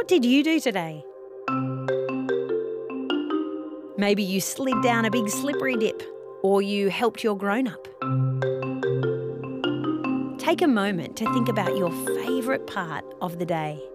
What did you do today? Maybe you slid down a big slippery dip, or you helped your grown-up. Take a moment to think about your favourite part of the day.